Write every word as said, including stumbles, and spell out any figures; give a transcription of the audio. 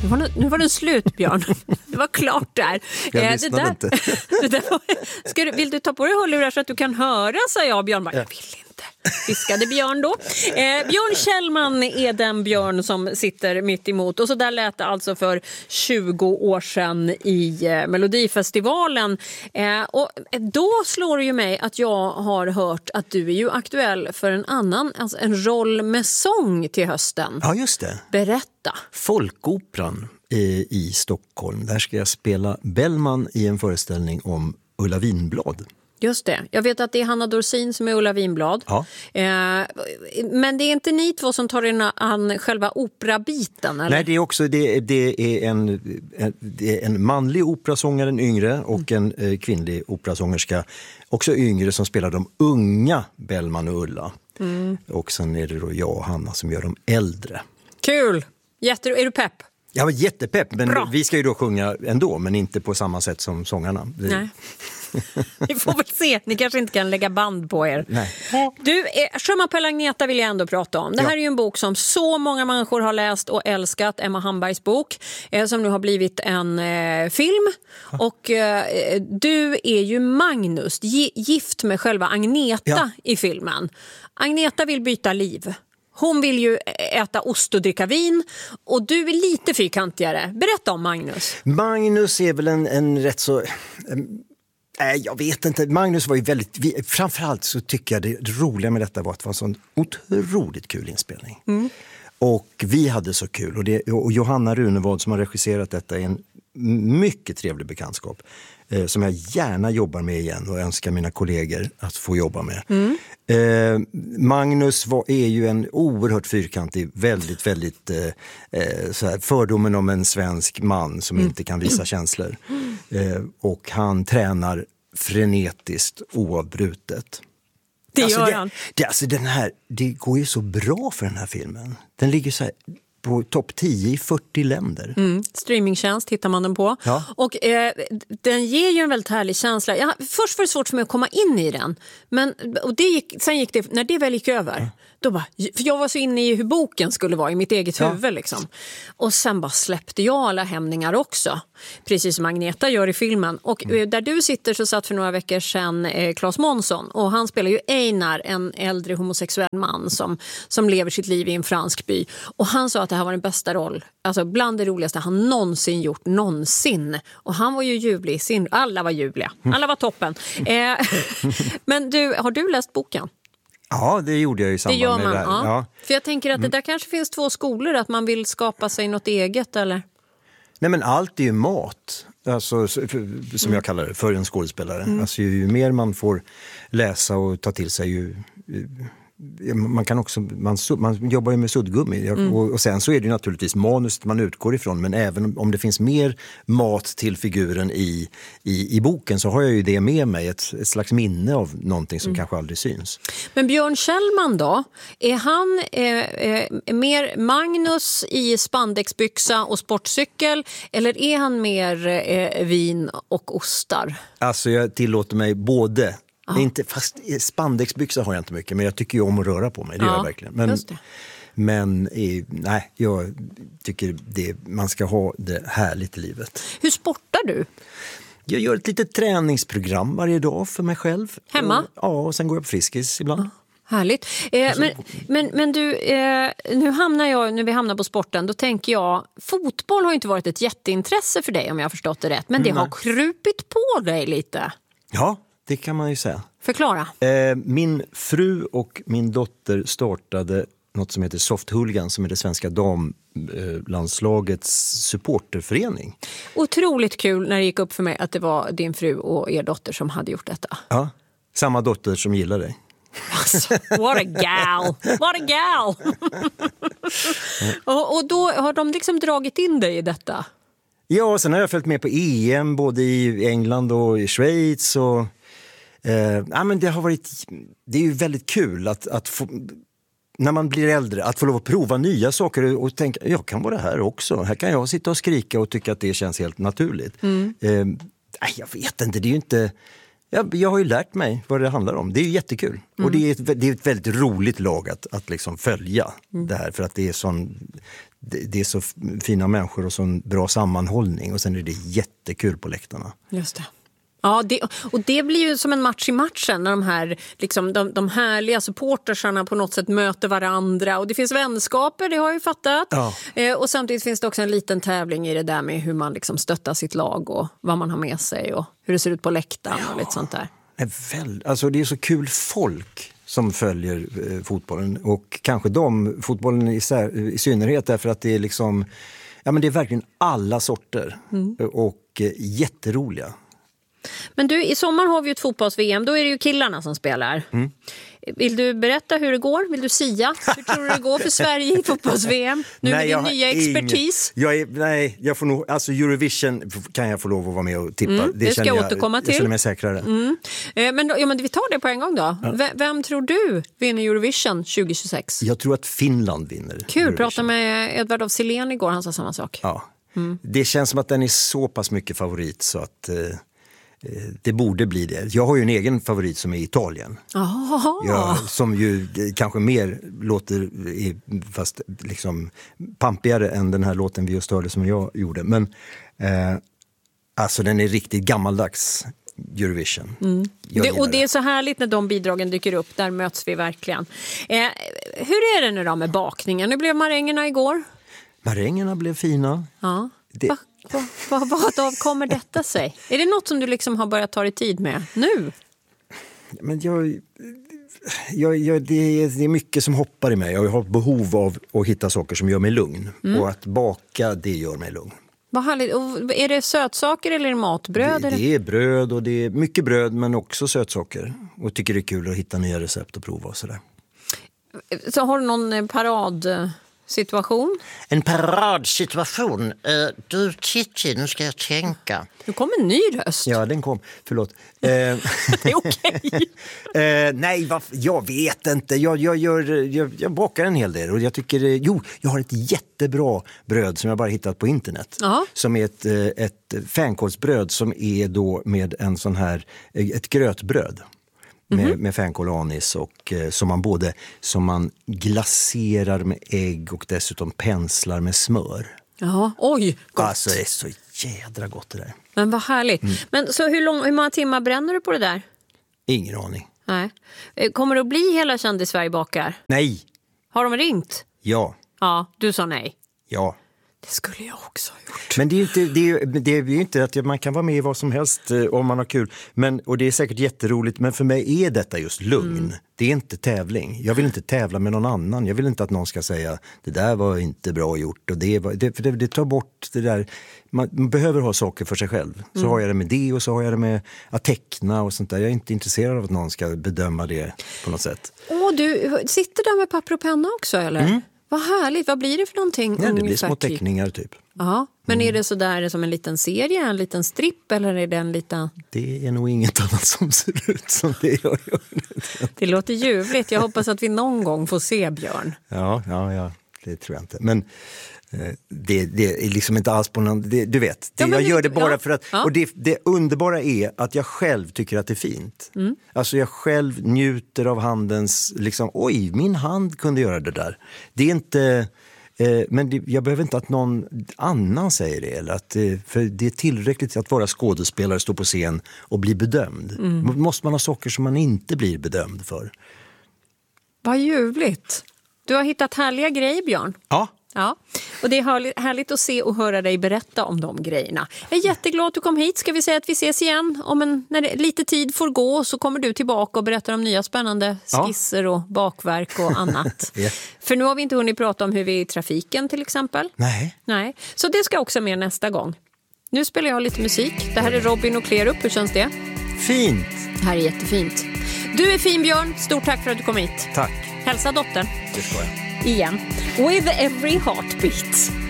Nu var, det, nu var det slut, Björn. Det var klart där. Jag eh, lyssnade det där, inte. Det där var, ska du, vill du ta på dig hörlurar så att du kan höra, sa jag. Björn bara, jag vill inte. Viskade Björn då. Eh, Björn Kjellman är den Björn som sitter mitt emot. Och så där lät det alltså för tjugo år sedan i eh, Melodifestivalen. Eh, och då slår det ju mig att jag har hört att du är ju aktuell för en annan, alltså en roll med sång till hösten. Ja, just det. Berätta. Folkoperan i, i Stockholm. Där ska jag spela Bellman i en föreställning om Ulla Vinblad. Just det. Jag vet att det är Hanna Dorsin som är Ulla Vinblad. Ja. Eh, men det är inte ni två som tar in an själva operabiten, eller? Nej, det är också det, det är en, en, det är en manlig operasångare, en yngre, och en eh, kvinnlig operasångerska, också yngre, som spelar de unga Bellman och Ulla. Mm. Och sen är det då jag och Hanna som gör de äldre. Kul! Jätte, är du pepp? Jag var jättepepp, men Bra. vi ska ju då sjunga ändå, men inte på samma sätt som sångarna. Vi... Nej. Vi får väl se. Ni kanske inte kan lägga band på er. Nej. Du, eh, Chemin pour l'Agneta vill jag ändå prata om. Det här Ja. är ju en bok som så många människor har läst och älskat. Emma Hambergs bok, eh, som nu har blivit en eh, film. Ja. Och eh, du är ju Magnus, gi- gift med själva Agneta Ja. i filmen. Agneta vill byta liv. Hon vill ju äta ost och dricka vin, och du är lite fyrkantigare. Berätta om Magnus. Magnus är väl en, en rätt så... Nej, jag vet inte. Magnus var ju väldigt... Vi, framförallt så tycker jag det, det roliga med detta var att det var en sån otroligt kul inspelning. Mm. Och vi hade så kul. Och, det, och Johanna Runevad som har regisserat detta är en mycket trevlig bekantskap. Eh, som jag gärna jobbar med igen och önskar mina kollegor att få jobba med. Mm. Eh, Magnus var, är ju en oerhört fyrkantig, väldigt, väldigt eh, så här, fördomen om en svensk man som mm. inte kan visa känslor. Eh, och han tränar frenetiskt oavbrutet. Det alltså, gör det, han. Det, alltså, den här, det går ju så bra för den här filmen. Den ligger så här på topp tio i fyrtio länder. Mm. Streamingtjänst hittar man den på. Ja. Och eh, den ger ju en väldigt härlig känsla. Ja, först var det svårt för mig att komma in i den. Men, och det gick, sen gick det, när det väl gick över, ja. då bara, för jag var så inne i hur boken skulle vara i mitt eget ja. huvud. Liksom. Och sen bara släppte jag alla hämningar också. Precis som Agneta gör i filmen. Och mm. där du sitter så satt för några veckor sedan eh, Claes Månsson. Och han spelar ju Einar, en äldre homosexuell man som, som lever sitt liv i en fransk by. Och han sa att det här var den bästa roll. Alltså bland det roligaste han någonsin gjort, någonsin. Och han var ju ljuvlig. Sin, alla var ljuvliga. Alla var toppen. Eh, men du, har du läst boken? Ja, det gjorde jag i samband det gör man, med det här. Ja. Ja. För jag tänker att det där kanske finns två skolor, att man vill skapa sig något eget, eller? Nej, men allt är ju mat, alltså, som mm. jag kallar det, för en skådespelare. Mm. Alltså, ju mer man får läsa och ta till sig, ju, man kan också, man, man jobbar ju med suddgummi. Mm. Och, och sen så är det ju naturligtvis manuset man utgår ifrån, men även om det finns mer mat till figuren i, i, i boken, så har jag ju det med mig, ett, ett slags minne av någonting som mm. kanske aldrig syns. Men Björn Kjellman då, är han eh, eh, mer Magnus i spandexbyxa och sportcykel, eller är han mer eh, vin och ostar? Alltså jag tillåter mig både. Ja. Inte, fast spandexbyxor har jag inte mycket, men jag tycker ju om att röra på mig, det ja, gör jag verkligen. Men, men nej, jag tycker det, man ska ha det härligt i livet. Hur sportar du? Jag gör ett litet träningsprogram varje dag för mig själv. Hemma? Och, ja, och sen går jag på Friskis ibland. Ja. Härligt. Eh, men, men, men du, eh, nu hamnar jag, när vi hamnar på sporten, då tänker jag, fotboll har ju inte varit ett jätteintresse för dig om jag har förstått det rätt, men det mm. har krupit på dig lite. Ja, det kan man ju säga. Förklara. Eh, min fru och min dotter startade något som heter Soft Hooligan, som är det svenska damlandslagets supporterförening. Otroligt kul när det gick upp för mig att det var din fru och er dotter som hade gjort detta. Ja, samma dotter som gillar dig. Alltså, what a gal! What a gal! och, och då har de liksom dragit in dig i detta? Ja, sen har jag följt med på E M både i England och i Schweiz. Och, eh, ja, men det har varit, det är ju väldigt kul att, att få, när man blir äldre, att få lov att prova nya saker och tänka, jag kan vara här också. Här kan jag sitta och skrika och tycka att det känns helt naturligt. Mm. Eh, jag vet inte, det är ju inte... Jag, jag har ju lärt mig vad det handlar om. Det är ju jättekul. Mm. Och det är, ett, det är ett väldigt roligt lag att, att liksom följa mm. det här. För att det är sån det, det är så fina människor och så bra sammanhållning. Och sen är det jättekul på läktarna. Just det. Ja, det, och det blir ju som en match i matchen när de här liksom, de, de härliga supportersarna på något sätt möter varandra. Och det finns vänskaper, det har jag ju fattat. Ja. Eh, och samtidigt finns det också en liten tävling i det där med hur man liksom stöttar sitt lag och vad man har med sig och hur det ser ut på läktaren ja. och lite sånt där. Det är, väl, alltså det är så kul folk som följer eh, fotbollen. Och kanske de, fotbollen i, i synnerhet därför att det är liksom, ja men det är verkligen alla sorter. Mm. Och eh, jätteroliga. Men du, i sommar har vi ju ett fotbolls-V M. Då är det ju killarna som spelar. Mm. Vill du berätta hur det går? Vill du sia? Hur tror du det går för Sverige i fotbolls-V M? Nu nej, med din nya expertis. Jag är, nej, jag får nog, alltså Eurovision kan jag få lov att vara med och tippa. Mm, det, det ska jag återkomma jag, till. Jag känner mig säkrare. Mm. Eh, men, ja, men vi tar det på en gång då. Ja. V- vem tror du vinner Eurovision tjugo tjugosex? Jag tror att Finland vinner. Kul, Eurovision. Pratade med Edvard af Sillén igår, han sa samma sak. Ja. Mm. Det känns som att den är så pass mycket favorit så att... Eh, det borde bli det. Jag har ju en egen favorit som är Italien. Jag, som ju kanske mer låter fast liksom pampigare än den här låten vi just hörde som jag gjorde. Men eh, alltså den är riktigt gammaldags Eurovision. Mm. Det, och det är så härligt när de bidragen dyker upp. Där möts vi verkligen. Eh, hur är det nu då med bakningen? Nu blev marängerna igår. Marängerna blev fina. Ja. Det... Va? Vad, vad, vad av kommer detta sig? Är det något som du liksom har börjat ta dig tid med nu? Men jag, jag, jag, det, är, det är mycket som hoppar i mig. Jag har behov av att hitta saker som gör mig lugn. Mm. Och att baka, det gör mig lugn. Vad härligt. Och är det sötsaker eller matbröd? Det, eller? det är bröd och det är mycket bröd men också sötsaker. Och tycker det är kul att hitta nya recept och prova och sådär. Så har du någon parad... situation? En paradsituation. Uh, du, Titti, nu ska jag tänka. Nu kom en ny röst. Ja, den kom. Förlåt. det är okej. uh, nej, varf- jag vet inte. Jag, jag, gör, jag, jag bakar en hel del. Och jag tycker, jo, jag har ett jättebra bröd som jag bara hittat på internet. Uh-huh. Som är ett, ett fänkålsbröd som är då med en sån här, ett grötbröd. Med, mm-hmm. med fänkål och anis och eh, som man både som man glaserar med ägg och dessutom penslar med smör. Ja, oj, gott. Alltså det är så jädra gott det där. Men vad härligt. Mm. Men så hur, lång, hur många timmar bränner du på det där? Ingen aning. Nej. Kommer det att bli hela Kändis Sverige bakar? Nej. Har de ringt? Ja. Ja, du sa nej. Ja. Det skulle jag också ha gjort. Men det är ju inte, det är, det är ju inte att man kan vara med i vad som helst om man har kul. Men, och det är säkert jätteroligt, men för mig är detta just lugn. Mm. Det är inte tävling. Jag vill inte tävla med någon annan. Jag vill inte att någon ska säga det där var inte bra gjort. Och det, var, det, för det, det tar bort det där. Man, man behöver ha saker för sig själv. Så mm. har jag det med det och så har jag det med att teckna och sånt där. Jag är inte intresserad av att någon ska bedöma det på något sätt. Åh, du sitter där med papper och penna också, eller? Mm. Vad härligt, vad blir det för någonting? Ja, det blir små teckningar typ. Ja, men mm. är det så där som en liten serie, en liten stripp eller är det en liten... Det är nog inget annat som ser ut som det jag gör. Det låter ljuvligt, jag hoppas att vi någon gång får se Björn. Ja, ja, ja, det tror jag inte. Men eh, det, det är liksom inte alls på någon... Det, du vet, det, ja, jag gör det bara ja. för att... Ja. Och det, det underbara är att jag själv tycker att det är fint. Mm. Alltså jag själv njuter av handens... Liksom, oj, min hand kunde göra det där. Det är inte... Eh, men det, jag behöver inte att någon annan säger det. Eller att, eh, för det är tillräckligt att vara skådespelare, stå på scen och bli bedömd. Mm. Måste man ha saker som man inte blir bedömd för. Vad ljuvligt. Du har hittat härliga grejer, Björn. Ja. Ja, och det är härligt att se och höra dig berätta om de grejerna. Jag är jätteglad att du kom hit. Ska vi säga att vi ses igen om en, när det, lite tid får gå så kommer du tillbaka och berättar om nya spännande skisser och bakverk och annat. yeah. För nu har vi inte hunnit prata om hur vi är i trafiken till exempel. Nej. Nej. Så det ska också med nästa gång. Nu spelar jag lite musik. Det här är Robin och Klerup. Hur känns det? Fint. Det här är jättefint. Du är fin, Björn. Stort tack för att du kom hit. Tack. Hälsa dottern. Det ska jag. Igen. With every heartbeat.